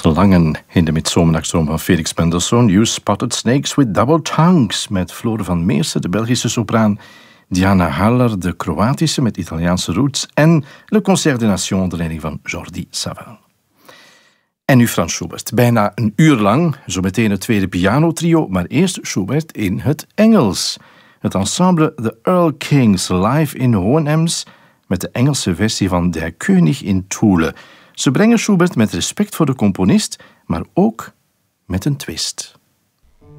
Slangen in de midzomernachtstroom van Felix Mendelssohn. You Spotted Snakes with Double Tongues met Flore van Meersen, de Belgische sopraan, Diana Haller, de Kroatische met Italiaanse roots, en Le Concert des Nations onder leiding van Jordi Savall. En nu Frans Schubert. Bijna een uur lang, zo meteen het tweede pianotrio, maar eerst Schubert in het Engels. Het ensemble The Earl Kings live in Hohenems met de Engelse versie van Der König in Thule. Ze brengen Schubert met respect voor de componist, maar ook met een twist.